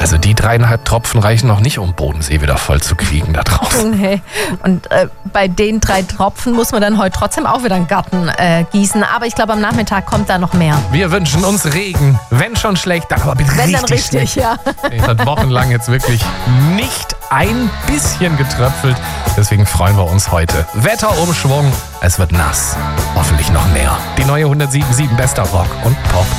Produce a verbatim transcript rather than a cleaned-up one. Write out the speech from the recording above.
Also die dreieinhalb Tropfen reichen noch nicht, um Bodensee wieder voll zu kriegen da draußen. Nee. Und äh, bei den drei Tropfen muss man dann heute trotzdem auch wieder einen Garten äh, gießen. Aber ich glaube, am Nachmittag kommt da noch mehr. Wir wünschen uns Regen. Wenn schon schlecht, dann aber bitte Wenn richtig dann richtig, schlecht. ja. Es hat wochenlang jetzt wirklich nicht ein bisschen getröpfelt. Deswegen freuen wir uns heute. Wetterumschwung, es wird nass. Hoffentlich noch mehr. Die neue hundertsieben Komma sieben Bester Rock und Pop.